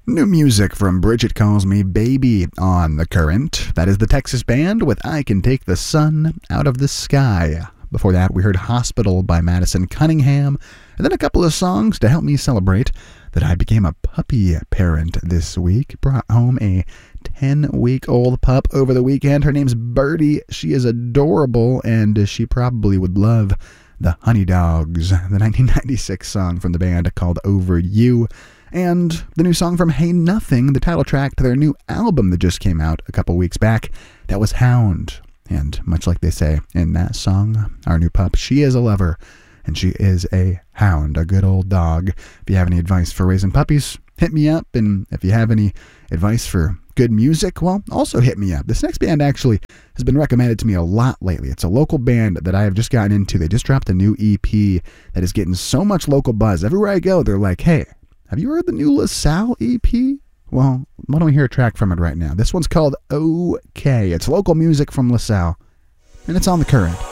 New music from Bridget Calls Me Baby on The Current. That is the Texas Band with I Can Take the Sun Out of the Sky. Before that, we heard Hospital by Madison Cunningham, and then a couple of songs to help me celebrate that I became a puppy parent this week. Brought home a 10-week-old pup over the weekend. Her name's Birdie. She is adorable, and she probably would love the Honey Dogs, the 1996 song from the band called Over You, and the new song from Hey Nothing, the title track to their new album that just came out a couple weeks back. That was Hound. And much like they say in that song, our new pup, she is a lover, and she is a hound, a good old dog. If you have any advice for raising puppies, hit me up. And if you have any advice for good music, well, also hit me up. This next band actually has been recommended to me a lot lately. It's a local band that I have just gotten into. They just dropped a new EP that is getting so much local buzz. Everywhere I go, they're like, hey, have you heard the new LaSalle EP? Well, why don't we hear a track from it right now? This one's called OK. It's local music from LaSalle, and it's on The Current.